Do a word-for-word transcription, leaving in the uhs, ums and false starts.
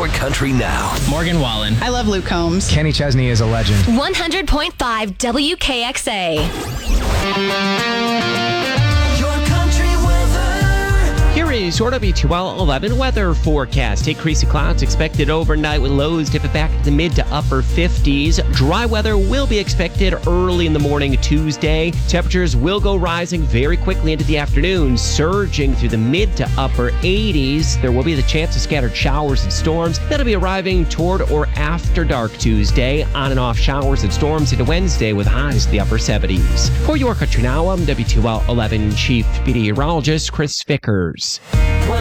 Your Country Now. Morgan Wallen. I love Luke Combs. Kenny Chesney is a legend. one hundred point five W K X A. Your Country weather. Here is your W two L eleven weather forecast. Increasing clouds expected overnight with lows dipping back to the mid to upper fifties. Dry weather will be expected early in the morning Tuesday. Temperatures will go rising very quickly into the afternoon, surging through the mid to upper eighties. There will be the chance of scattered showers and storms that'll be arriving toward or after dark Tuesday. On and off showers and storms into Wednesday with highs to the upper seventies. For Your Country Now, I'm W two L eleven Chief Meteorologist Chris Vickers.